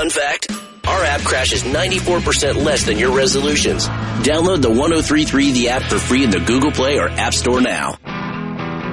fun fact? Our app crashes 94% less than your resolutions. Download the 1033 The app for free in the Google Play or App Store now.